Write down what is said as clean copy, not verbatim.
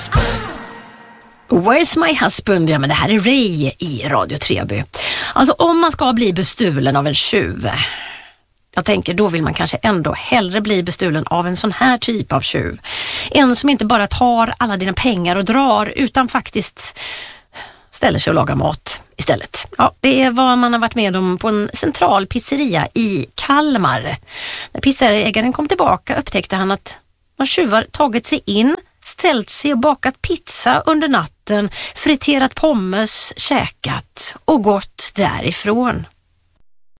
husband? Where's my husband? Ja, men det här är Ray i Radio Treby. Alltså om man ska bli bestulen av en tjuv, jag tänker då vill man kanske ändå hellre bli bestulen av en sån här typ av tjuv. En som inte bara tar alla dina pengar och drar utan faktiskt ställer sig och lagar mat istället. Ja, det är vad man har varit med om på en central pizzeria i Kalmar. När pizzaägaren kom tillbaka upptäckte han att några tjuvar tagit sig in, ställt sig och bakat pizza under natten, friterat pommes, käkat och gått därifrån.